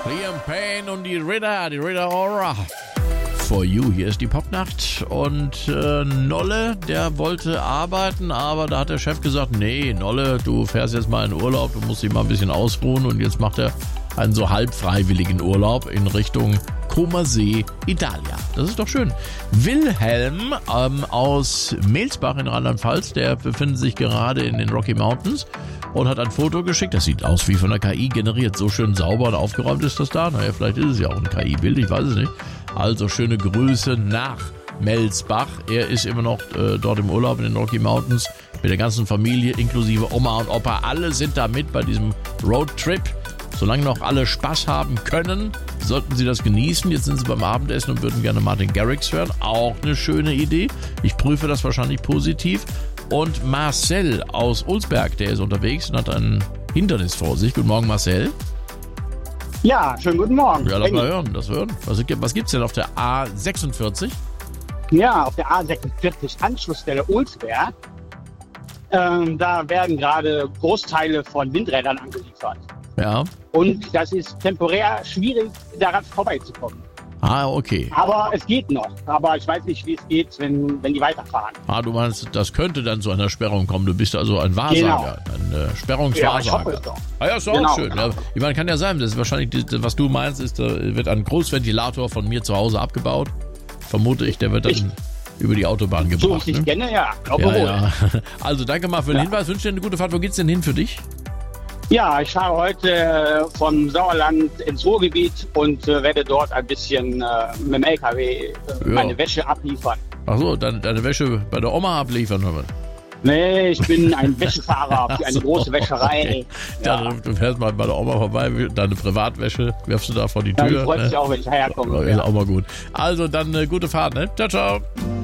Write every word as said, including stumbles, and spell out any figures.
Liam Payne und die Ritter, die Ritter Aura. For You, hier ist die Popnacht. Und äh, Nolle, der wollte arbeiten, aber da hat der Chef gesagt, nee, Nolle, du fährst jetzt mal in Urlaub, du musst dich mal ein bisschen ausruhen. Und jetzt macht er einen so halb freiwilligen Urlaub in Richtung Comersee, Italia. Das ist doch schön. Wilhelm ähm, aus Melsbach in Rheinland-Pfalz, der befindet sich gerade in den Rocky Mountains und hat ein Foto geschickt. Das sieht aus wie von der K I generiert. So schön sauber und aufgeräumt ist das da. Naja, vielleicht ist es ja auch ein K I-Bild, ich weiß es nicht. Also schöne Grüße nach Melsbach. Er ist immer noch äh, dort im Urlaub in den Rocky Mountains mit der ganzen Familie, inklusive Oma und Opa. Alle sind da mit bei diesem Roadtrip. Solange noch alle Spaß haben können, sollten sie das genießen. Jetzt sind sie beim Abendessen und würden gerne Martin Garrix hören. Auch eine schöne Idee. Ich prüfe das wahrscheinlich positiv. Und Marcel aus Ulsberg, der ist unterwegs und hat ein Hindernis vor sich. Guten Morgen, Marcel. Ja, schönen guten Morgen. Ja, lass mal hören, lass hören. Was, was gibt's denn auf der A sechsundvierzig? Ja, auf der A sechsundvierzig, Anschlussstelle Ulsberg. Ähm, da werden gerade Großteile von Windrädern angeliefert. Ja. Und das ist temporär schwierig, daran vorbeizukommen. Ah, okay. Aber es geht noch. Aber ich weiß nicht, wie es geht, wenn, wenn die weiterfahren. Ah, du meinst, das könnte dann zu einer Sperrung kommen. Du bist also ein Wahrsager, Genau. ein äh, Sperrungswahrsager. Ja, ich hoffe es doch. Ah ja, ist doch Genau, auch schön. genau. Ja, ich meine, kann ja sein, das ist wahrscheinlich, das, was du meinst, ist, da wird ein Großventilator von mir zu Hause abgebaut. Vermute ich, der wird dann Ich- über die Autobahn So gebracht. ich dich Ne? kenne, ja. Glaube Ja, wohl. ja. Also danke mal für den Ja. Hinweis. Wünsche dir eine gute Fahrt. Wo geht's denn hin für dich? Ja, ich fahre heute vom Sauerland ins Ruhrgebiet und äh, werde dort ein bisschen äh, mit dem L K W äh, Ja. meine Wäsche abliefern. Ach so, deine, deine Wäsche bei der Oma abliefern. Hör mal. Nee, ich bin ein Wäschefahrer für eine große Wäscherei. Okay. Ja. Dann, du fährst mal bei der Oma vorbei, deine Privatwäsche wirfst du da vor die Dann Tür. freut ne? mich auch, wenn ich herkomme. Ist auch mal gut. Also dann äh, gute Fahrt, ne? Ciao, ciao.